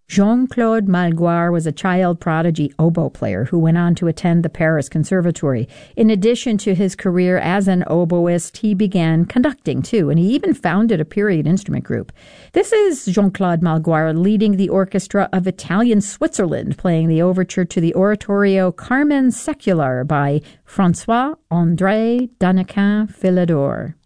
Jean-Claude Malgoire was a child prodigy oboe player who went on to attend the Paris Conservatory. In addition to his career as an oboist, he began conducting too, and he even founded a period instrument group. This is Jean-Claude Malgoire leading the orchestra of Italian Switzerland, playing the overture to the oratorio Carmen Secular by François-André Daniquin Philidor.